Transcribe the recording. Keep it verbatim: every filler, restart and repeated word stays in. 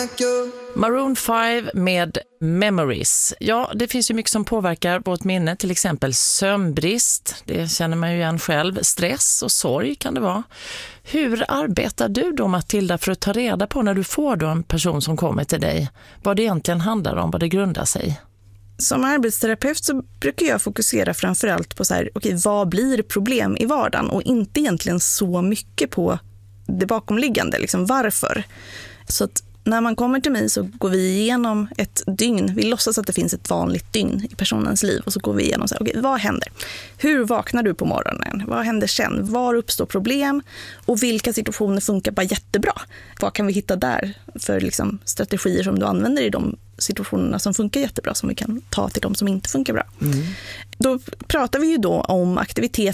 like you. Maroon fem med Memories. Ja, det finns ju mycket som påverkar vårt minne, till exempel sömnbrist. Det känner man ju igen själv. Stress och sorg kan det vara. Hur arbetar du då, Matilda, för att ta reda på när du får då en person som kommer till dig vad det egentligen handlar om, vad det grundar sig? Som arbetsterapeut så brukar jag fokusera framförallt på så här, okej, vad blir problem i vardagen? Och inte egentligen så mycket på det bakomliggande, liksom varför. Så att när man kommer till mig så går vi igenom ett dygn. Vi låtsas att det finns ett vanligt dygn i personens liv. Och så går vi igenom så här, okej, vad händer? Hur vaknar du på morgonen? Vad händer sen? Var uppstår problem? Och vilka situationer funkar bara jättebra? Vad kan vi hitta där för liksom strategier som du använder i de situationerna som funkar jättebra, som vi kan ta till de som inte funkar bra? Mm. Då pratar vi ju då om aktivitet